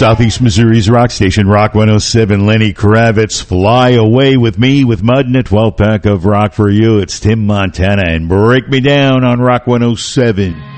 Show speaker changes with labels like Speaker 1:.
Speaker 1: Southeast Missouri's rock station, Rock 107. Lenny Kravitz, Fly Away With Me with Mud, and a 12-pack of rock for you. It's Tim Montana and Break Me Down on Rock 107.